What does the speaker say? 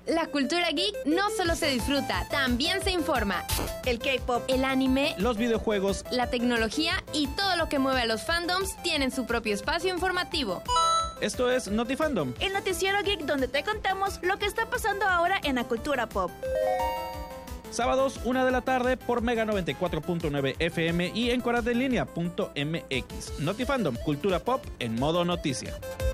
La cultura geek no solo se disfruta, también se informa. El K-pop, el anime, los videojuegos, la tecnología y todo lo que mueve a los fandoms tienen su propio espacio informativo. Esto es Notifandom, el noticiero geek donde te contamos lo que está pasando ahora en la cultura pop. Sábados, 1 de la tarde por Mega 94.9 FM y en coradelinea.mx. Notifandom, cultura pop en modo noticia.